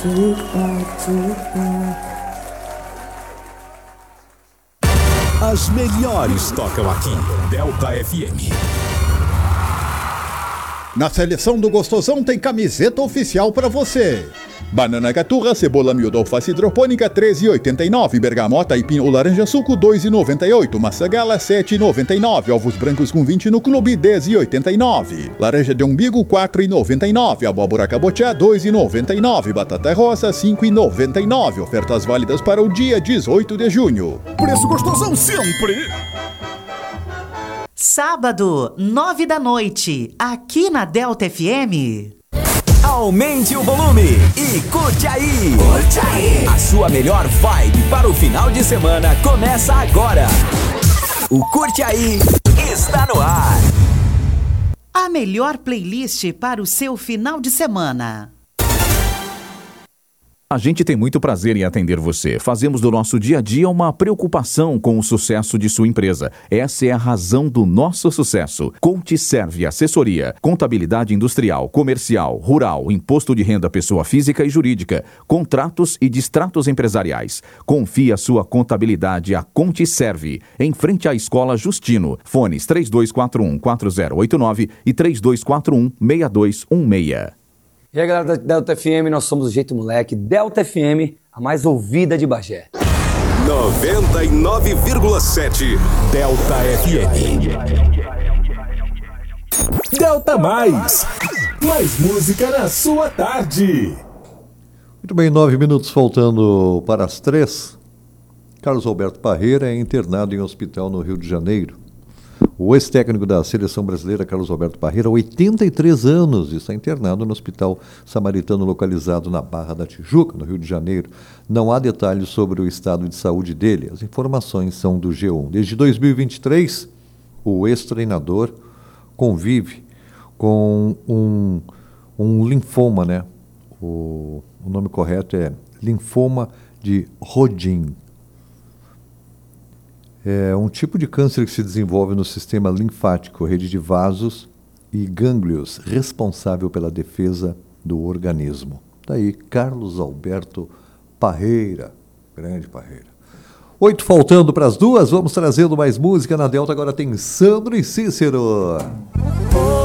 As melhores tocam aqui. Delta FM. Na seleção do Gostosão tem camiseta oficial para você. Banana caturra, cebola miúda alface hidropônica 13,89, bergamota e pinho laranja suco 2,98, maçã gala 7,99, ovos brancos com 20 no clube 10,89, laranja de umbigo 4,99, abóbora cabotiá 2,99, batata rosa 5,99, ofertas válidas para o dia 18 de junho. Preço Gostosão sempre! Sábado, 9 da noite, aqui na Delta FM. Aumente o volume e curte aí! Curte aí! A sua melhor vibe para o final de semana começa agora. O Curte Aí está no ar. A melhor playlist para o seu final de semana. A gente tem muito prazer em atender você. Fazemos do nosso dia a dia uma preocupação com o sucesso de sua empresa. Essa é a razão do nosso sucesso. Coach Serve Assessoria, contabilidade industrial, comercial, rural, imposto de renda pessoa física e jurídica, contratos e distratos empresariais. Confie a sua contabilidade a Conte Serve, em frente à Escola Justino. Fones 3241-4089 e 3241-6216. E aí, galera da Delta FM, nós somos o Jeito Moleque, Delta FM, a mais ouvida de Bagé. 99,7 Delta FM. Delta Mais música na sua tarde. Muito bem, 9 minutos faltando para as 3. Carlos Alberto Parreira é internado em hospital no Rio de Janeiro. O ex-técnico da seleção brasileira, Carlos Alberto Parreira, 83 anos, está internado no Hospital Samaritano, localizado na Barra da Tijuca, no Rio de Janeiro. Não há detalhes sobre o estado de saúde dele. As informações são do G1. Desde 2023, o ex-treinador convive com um linfoma, né? O nome correto é linfoma de Hodgkin. É um tipo de câncer que se desenvolve no sistema linfático, rede de vasos e gânglios, responsável pela defesa do organismo. Daí, Carlos Alberto Parreira, grande Parreira. 8 faltando para as 2, vamos trazendo mais música na Delta. Agora tem Sandro e Cícero.